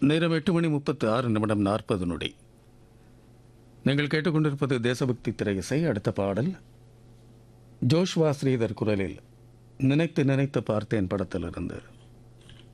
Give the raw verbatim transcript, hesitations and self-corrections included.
நேரம் எட்டு மணி முப்பத்து ஆறு நிமிடம் நாற்பது நொடி. நீங்கள் கேட்டுக்கொண்டிருப்பது தேசபக்தி திரையிசை. அடுத்த பாடல் ஜோஷ்வா ஸ்ரீதர் குரலில் நினைத்து நினைத்து பார்த்தேன் படத்திலிருந்து.